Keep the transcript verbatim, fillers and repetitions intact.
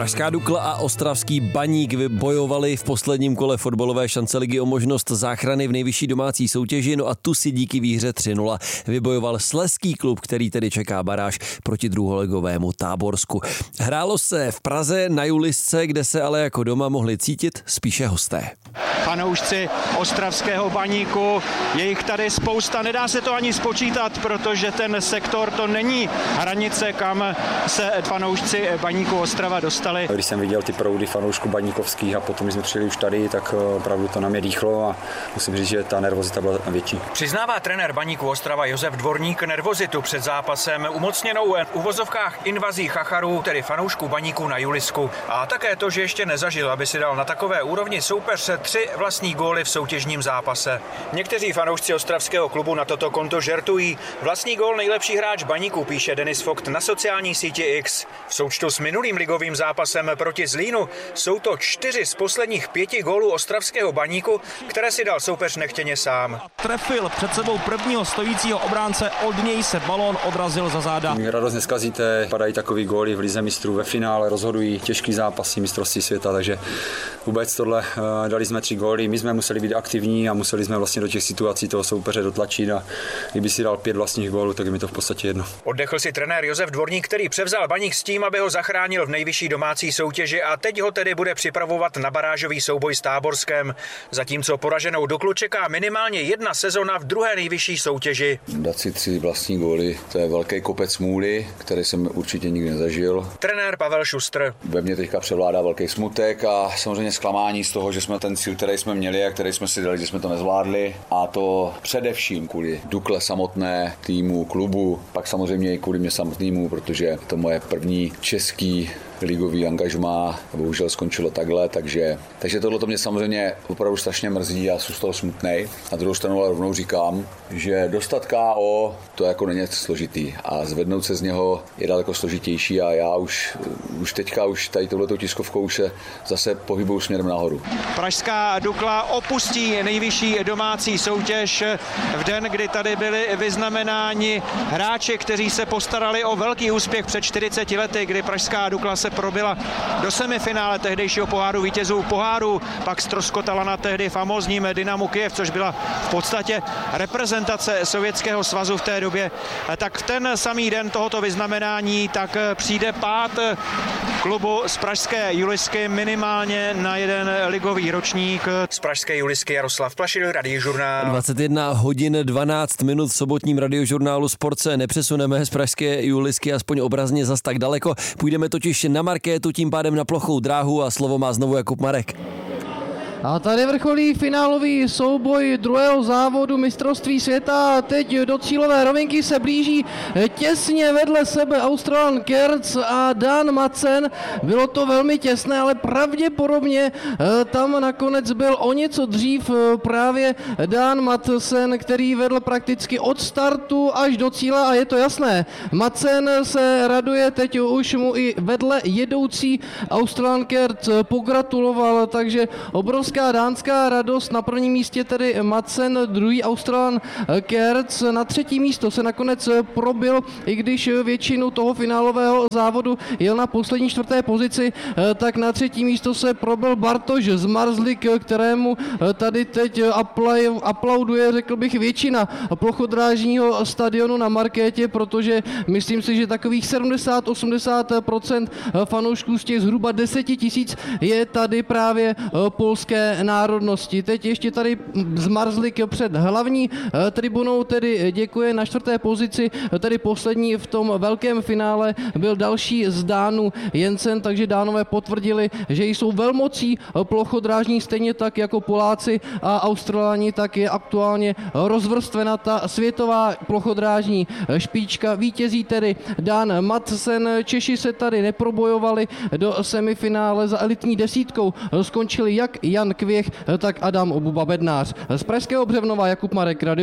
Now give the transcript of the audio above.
Pražská Dukla a ostravský Baník bojovali v posledním kole fotbalové šance ligy o možnost záchrany v nejvyšší domácí soutěži, no a tu si díky výhře tři nula vybojoval slezský klub, který tedy čeká baráž proti druholigovému Táborsku. Hrálo se v Praze na Julisce, kde se ale jako doma mohli cítit spíše hosté. Fanoušci ostravského Baníku, je jich tady spousta, nedá se to ani spočítat, protože ten sektor to není hranice, kam se fanoušci Baníku Ostrava dostali. Když jsem viděl ty proudy fanoušků baníkovských a potom jsme přijeli už tady, tak opravdu to na mě dýchlo a musím říct, že ta nervozita byla větší. Přiznává trenér Baníku Ostrava Josef Dvorník nervozitu před zápasem umocněnou v uvozovkách invazí chacharů, tedy fanoušků Baníku na Julisku. A také to, že ještě nezažil, aby si dal na takové úrovni soupeř tři vlastní góly v soutěžním zápase. Někteří fanoušci ostravského klubu na toto konto žertují. Vlastní gól nejlepší hráč Baníku, píše Denis Vogt na sociální síti X. V součtu s minulým ligovým zápasem proti Zlínu jsou to čtyři z posledních pěti gólů ostravského Baníku, které si dal soupeř nechtěně sám. Trefil před sebou prvního stojícího obránce, od něj se balón odrazil za záda. Radost neskazíte, padají takový góly v lize mistrů, ve finále rozhodují těžký zápasy mistrovství světa, takže vůbec tohle dali jsme tři góly, my jsme museli být aktivní a museli jsme vlastně do těch situací toho soupeře dotlačit a kdyby si dal pět vlastních gólů, tak je mi to v podstatě jedno. Oddechl si trenér Josef Dvorník, který převzal Baník s tím, aby ho zachránil v nejvyšší domácí soutěži a teď ho tedy bude připravovat na barážový souboj s Táborskem. Zatímco poraženou Duklu čeká minimálně jedna sezona v druhé nejvyšší soutěži. Dát si tři vlastní góly, to je velký kopec smůly, který jsem určitě nikdy nezažil. Trenér Pavel Šustr. Ve mně teďka převládá velký smutek a samozřejmě zklamání z toho, že jsme ten cíl, který jsme měli a který jsme si dali, že jsme to nezvládli, a to především kvůli Dukle samotné, týmu, klubu, pak samozřejmě i kvůli mě samotnému, protože to moje první český ligový angažmá bohužel skončilo takhle, takže, takže tohle to mě samozřejmě opravdu strašně mrzí a jsem z toho smutnej. Na druhou stranu ale rovnou říkám, že dostat K O to jako není složitý a zvednout se z něho je daleko složitější a já už, už teďka už tady touhletou tiskovkou už se zase pohybuju směrem nahoru. Pražská Dukla opustí nejvyšší domácí soutěž v den, kdy tady byli vyznamenáni hráči, kteří se postarali o velký úspěch před čtyřiceti lety, kdy Pražská Dukla se probila do semifinále tehdejšího poháru vítězů poháru, pak ztroskotala na tehdy famózním Dynamu Kyjev, což byla v podstatě reprezentace Sovětského svazu v té době. Tak v ten samý den tohoto vyznamenání tak přijde pád klubu z pražské Julisky minimálně na jeden ligový ročník. Z pražské Julisky Jaroslav Plašil, Radiožurnál. dvacet jedna hodin dvanáct minut v sobotním radiožurnálu Sport se nepřesuneme z pražské Julisky aspoň obrazně zas tak daleko. Půjdeme totiž na markétu, tím pádem na plochou dráhu a slovo má znovu Jakub Marek. A tady vrcholí finálový souboj druhého závodu mistrovství světa. Teď do cílové rovinky se blíží těsně vedle sebe Australan Kerc a Dan Madsen. Bylo to velmi těsné, ale pravděpodobně tam nakonec byl o něco dřív právě Dan Madsen, který vedl prakticky od startu až do cíle a je to jasné. Madsen se raduje, teď už mu i vedle jedoucí Australan Kerc pogratuloval, takže obrovský dánská radost, na prvním místě tedy Madsen, druhý Australan Kerc, na třetí místo se nakonec probil, i když většinu toho finálového závodu jel na poslední čtvrté pozici, tak na třetí místo se probil Bartoš Zmarzlik, kterému tady teď aplauduje, řekl bych, většina plochodrážního stadionu na markétě, protože myslím si, že takových sedmdesát až osmdesát procent fanoušků z těch zhruba deseti tisíc je tady právě polské národnosti. Teď ještě tady Zmarzlik před hlavní tribunou, tedy děkuje. Na čtvrté pozici, tedy poslední v tom velkém finále, byl další z Dánů Jensen, takže Dánové potvrdili, že jsou velmocí plochodrážní, stejně tak jako Poláci a Australani, tak je aktuálně rozvrstvena ta světová plochodrážní špička. Vítězí tedy Dan Madsen, Češi se tady neprobojovali do semifinále, za elitní desítkou skončili jak Jan Kvěch, tak Adam Buba Bednář. Z pražského Břevnova Jakub Marek, Radio